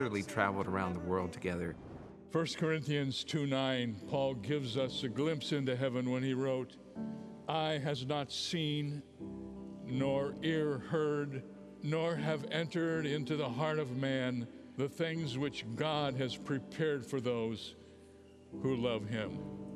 literally traveled around the world together. 1 Corinthians 2:9, Paul gives us a glimpse into heaven when he wrote, "Eye has not seen, nor ear heard, nor have entered into the heart of man the things which God has prepared for those who love him."